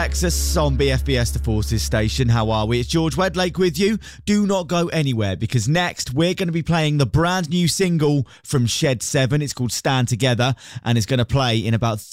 Access on BFBS The Forces station. How are we? It's George Wedlake with you. Do not go anywhere because next we're going to be playing the brand new single from Shed 7. It's called Stand Together and it's going to play in about